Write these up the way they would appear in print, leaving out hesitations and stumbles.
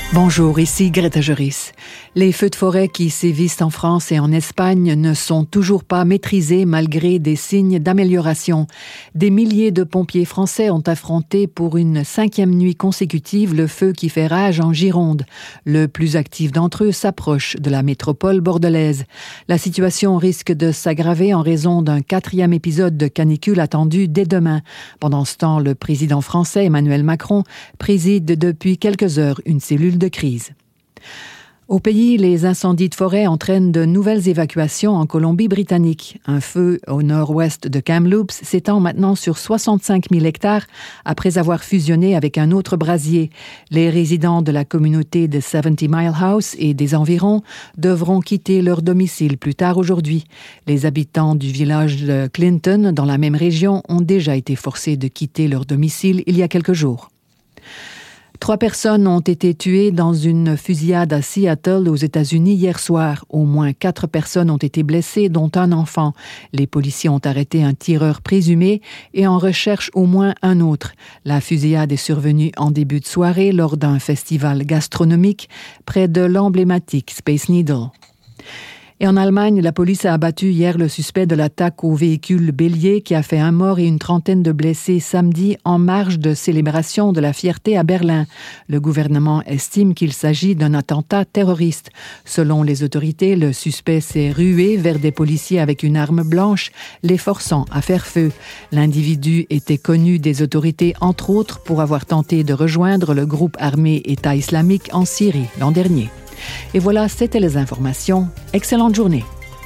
Bonjour, ici Greta Joris. Les feux de forêt qui sévissent en France et en Espagne ne sont toujours pas maîtrisés malgré des signes d'amélioration. Des milliers de pompiers français ont affronté pour une 5e nuit consécutive le feu qui fait rage en Gironde. Le plus actif d'entre eux s'approche de la métropole bordelaise. La situation risque de s'aggraver en raison d'un 4e épisode de canicule attendu dès demain. Pendant ce temps, le président français Emmanuel Macron préside depuis quelques heures une cellule de crise. Au pays, les incendies de forêt entraînent de nouvelles évacuations en Colombie-Britannique. Un feu au nord-ouest de Kamloops s'étend maintenant sur 65 000 hectares après avoir fusionné avec un autre brasier. Les résidents de la communauté de 70 Mile House et des environs devront quitter leur domicile plus tard aujourd'hui. Les habitants du village de Clinton, dans la même région, ont déjà été forcés de quitter leur domicile il y a quelques jours. 3 personnes ont été tuées dans une fusillade à Seattle, aux États-Unis, hier soir. Au moins 4 personnes ont été blessées, dont un enfant. Les policiers ont arrêté un tireur présumé et en recherchent au moins un autre. La fusillade est survenue en début de soirée lors d'un festival gastronomique près de l'emblématique Space Needle. Et en Allemagne, la police a abattu hier le suspect de l'attaque au véhicule bélier qui a fait un mort et une trentaine de blessés samedi en marge de célébration de la fierté à Berlin. Le gouvernement estime qu'il s'agit d'un attentat terroriste. Selon les autorités, le suspect s'est rué vers des policiers avec une arme blanche, les forçant à faire feu. L'individu était connu des autorités, entre autres, pour avoir tenté de rejoindre le groupe armé État islamique en Syrie l'an dernier. Et voilà, c'était les informations. Excellente journée.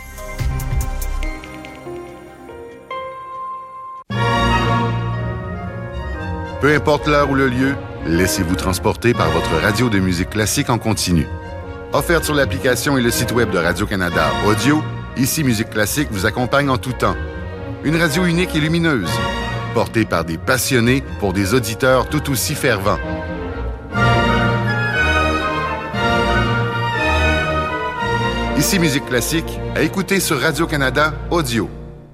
Peu importe l'heure ou le lieu, laissez-vous transporter par votre radio de musique classique en continu. Offerte sur l'application et le site web de Radio-Canada Audio, Ici Musique Classique vous accompagne en tout temps. Une radio unique et lumineuse, portée par des passionnés pour des auditeurs tout aussi fervents. Ici Musique Classique, à écouter sur Radio-Canada Audio.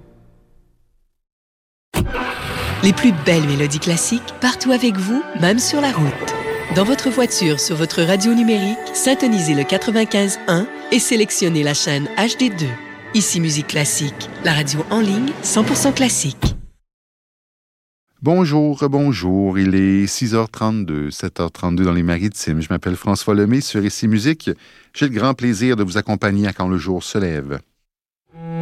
Les plus belles mélodies classiques, partout avec vous, même sur la route. Dans votre voiture, sur votre radio numérique, syntonisez le 95.1 et sélectionnez la chaîne HD2. Ici Musique Classique, la radio en ligne 100% classique. Bonjour, il est 6h32, 7h32 dans les Maritimes. Je m'appelle François Lemay sur Ici Musique. J'ai le grand plaisir de vous accompagner à quand le jour se lève.